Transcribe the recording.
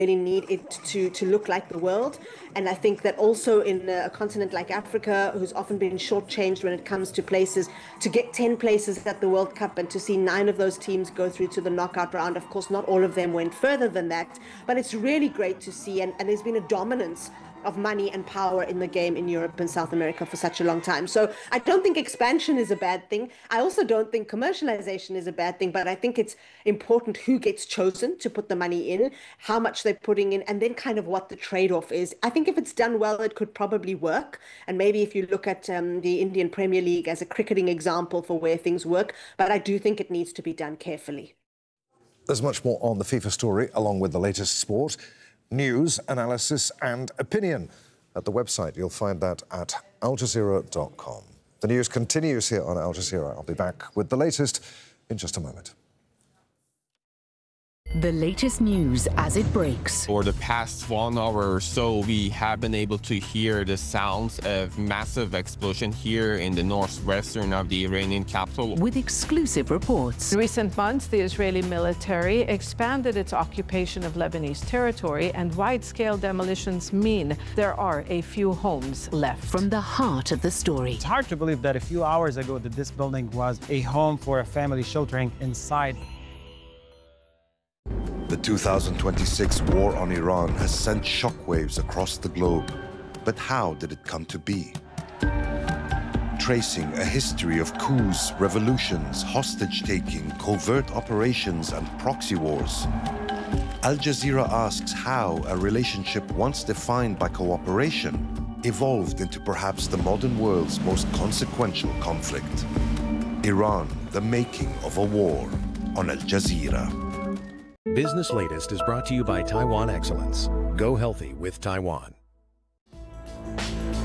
really need it to look like the world. And I think that also in a continent like Africa, who's often been shortchanged when it comes to places, to get 10 places at the World Cup and to see 9 of those teams go through to the knockout round. Of course, not all of them went further than that, but it's really great to see. And there's been a dominance of money and power in the game in Europe and South America for such a long time. So I don't think expansion is a bad thing. I also don't think commercialization is a bad thing, but I think it's important who gets chosen to put the money in, how much they're putting in, and then kind of what the trade-off is. I think if it's done well, it could probably work. And maybe if you look at the Indian Premier League as a cricketing example for where things work, but I do think it needs to be done carefully. There's much more on the FIFA story, along with the latest sport, news, analysis and opinion. At the website, you'll find that at aljazeera.com. The news continues here on Al Jazeera. I'll be back with the latest in just a moment. The latest news as it breaks. For the past 1 hour or so, we have been able to hear the sounds of massive explosion here in the northwestern of the Iranian capital. With exclusive reports. In recent months, the Israeli military expanded its occupation of Lebanese territory, and wide-scale demolitions mean there are a few homes left. From the heart of the story. It's hard to believe that a few hours ago that this building was a home for a family sheltering inside. The 2026 war on Iran has sent shockwaves across the globe. But how did it come to be? Tracing a history of coups, revolutions, hostage-taking, covert operations, and proxy wars, Al Jazeera asks how a relationship once defined by cooperation evolved into perhaps the modern world's most consequential conflict. Iran, the making of a war, on Al Jazeera. Business Latest is brought to you by Taiwan Excellence. Go healthy with Taiwan.